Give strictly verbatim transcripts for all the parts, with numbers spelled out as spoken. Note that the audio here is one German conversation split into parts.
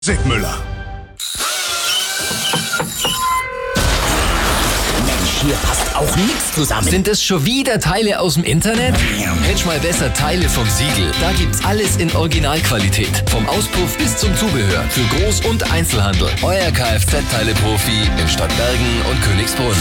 Sigmüller. Mensch, hier passt auch nichts zusammen. Sind es schon wieder Teile aus dem Internet? Hättest mal besser Teile vom Siegel. Da gibt's alles in Originalqualität. Vom Auspuff bis zum Zubehör. Für Groß- und Einzelhandel. Euer Kfz-Teile-Profi in Stadtbergen und Königsbrunn.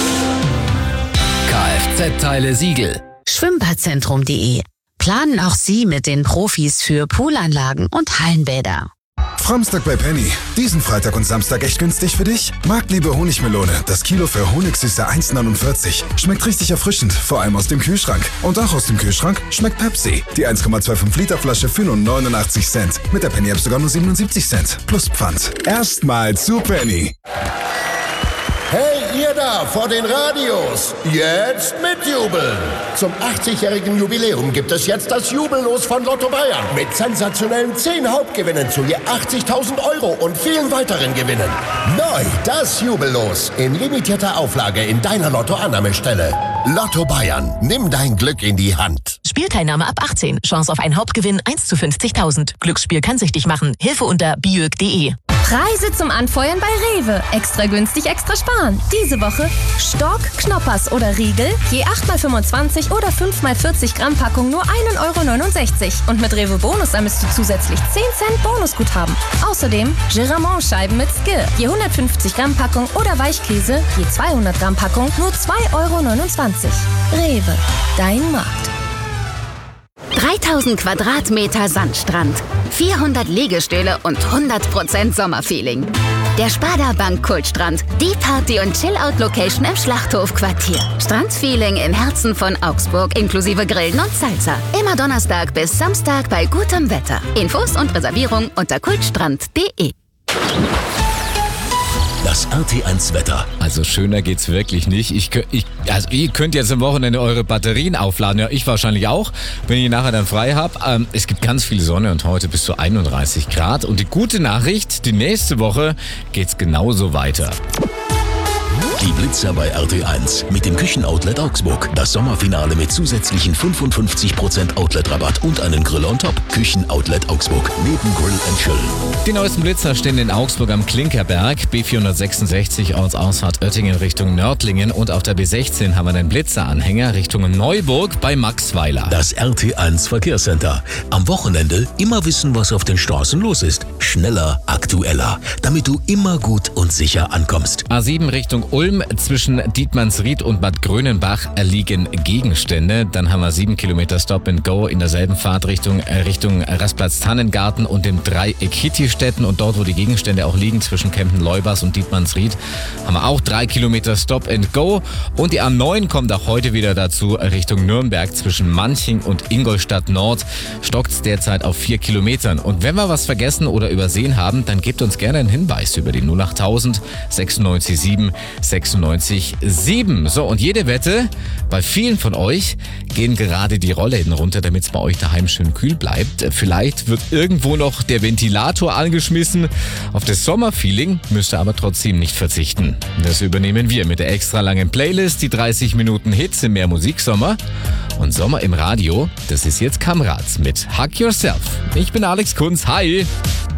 Kfz-Teile Siegel. Schwimmbadzentrum punkt de. Planen auch Sie mit den Profis für Poolanlagen und Hallenbäder. Framstag bei Penny. Diesen Freitag und Samstag echt günstig für dich? Marktliebe Honigmelone. Das Kilo für Honigsüße eins neunundvierzig. Schmeckt richtig erfrischend, vor allem aus dem Kühlschrank. Und auch aus dem Kühlschrank schmeckt Pepsi. Die eins Komma fünfundzwanzig Liter Flasche für nur neunundachtzig Cent. Mit der Penny App sogar nur siebenundsiebzig Cent. Plus Pfand. Erstmal zu Penny. Hey, ihr da vor den Radios, jetzt mitjubeln! Zum achtzigjährigen Jubiläum gibt es jetzt das Jubellos von Lotto Bayern mit sensationellen zehn Hauptgewinnen zu je achtzigtausend Euro und vielen weiteren Gewinnen. Neu das Jubellos in limitierter Auflage in deiner Lotto-Annahmestelle. Lotto Bayern, nimm dein Glück in die Hand. Spielteilnahme ab achtzehn. Chance auf einen Hauptgewinn eins zu fünfzigtausend. Glücksspiel kann süchtig machen. Hilfe unter biög punkt de. Preise zum Anfeuern bei Rewe. Extra günstig, extra sparen. Diese Woche Stork, Knoppers oder Riegel. Je acht mal fünfundzwanzig oder fünf mal vierzig Gramm Packung nur ein Euro neunundsechzig. Und mit Rewe Bonus sammelst du zusätzlich zehn Cent Bonusguthaben. Außerdem Geramont-Scheiben mit Skill. Je hundertfünfzig Gramm Packung oder Weichkäse. Je zweihundert Gramm Packung nur zwei Euro neunundzwanzig. Rewe, dein Markt. dreitausend Quadratmeter Sandstrand, vierhundert Liegestühle und hundert Prozent Sommerfeeling. Der Sparda Bank Kultstrand, die Party- und Chill-Out-Location im Schlachthofquartier. Strandfeeling im Herzen von Augsburg inklusive Grillen und Salsa. Immer Donnerstag bis Samstag bei gutem Wetter. Infos und Reservierung unter kultstrand punkt de. Das R T eins Wetter. Also schöner geht's wirklich nicht. Ich, ich, also ihr könnt jetzt am Wochenende eure Batterien aufladen. Ja, ich wahrscheinlich auch, wenn ich nachher dann frei habe. Ähm, es gibt ganz viel Sonne und heute bis zu einunddreißig Grad. Und die gute Nachricht, die nächste Woche geht's genauso weiter. Die Blitzer bei R T eins mit dem Küchenoutlet Augsburg. Das Sommerfinale mit zusätzlichen fünfundfünfzig Prozent Outlet-Rabatt und einen Grill on top. Küchenoutlet Augsburg neben Grill and Chill. Die neuesten Blitzer stehen in Augsburg am Klinkerberg, B vierhundertsechsundsechzig Ortsausfahrt Oettingen Richtung Nördlingen und auf der B sechzehn haben wir den Blitzeranhänger Richtung Neuburg bei Maxweiler. Das R T eins Verkehrscenter. Am Wochenende immer wissen, was auf den Straßen los ist. Schneller, aktueller, damit du immer gut und sicher ankommst. A sieben Richtung Ulm. Zwischen Dietmannsried und Bad Grönenbach liegen Gegenstände. Dann haben wir sieben Kilometer Stop and Go in derselben Fahrtrichtung Richtung Rastplatz Tannengarten und dem Dreieck Hittistetten. Und dort, wo die Gegenstände auch liegen, zwischen Kempen-Leubers und Dietmannsried, haben wir auch drei Kilometer Stop and Go. Und die A neun kommt auch heute wieder dazu Richtung Nürnberg. Zwischen Manching und Ingolstadt Nord stockt es derzeit auf vier Kilometern. Und wenn wir was vergessen oder übersehen haben, dann gebt uns gerne einen Hinweis über die null achttausend sechsundneunzig sieben sechsundneunzig sieben. So, und jede Wette, bei vielen von euch gehen gerade die Rollläden runter, damit es bei euch daheim schön kühl bleibt. Vielleicht wird irgendwo noch der Ventilator angeschmissen. Auf das Sommerfeeling müsst ihr aber trotzdem nicht verzichten. Das übernehmen wir mit der extra langen Playlist, die dreißig Minuten Hits im Mehr Musiksommer. Und Sommer im Radio, das ist jetzt Kamrad mit Hug Yourself. Ich bin Alex Kunz, hi!